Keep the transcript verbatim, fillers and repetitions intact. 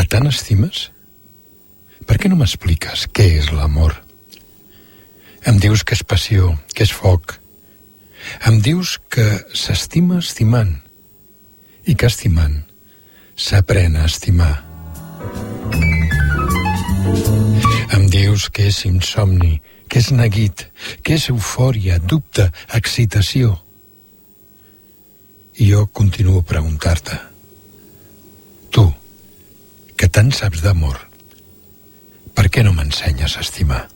que tant estimes? Per què no m'expliques què és l'amor? Em dius que és passió, que és foc. Em dius que s'estima estimant i que estimant s'aprèn a estimar. Em dius que és insomni, que és neguit, que és eufòria, dubte, excitació. I jo continuo a preguntar-te. Tu, que tant saps d'amor, per què no m'ensenyes a estimar?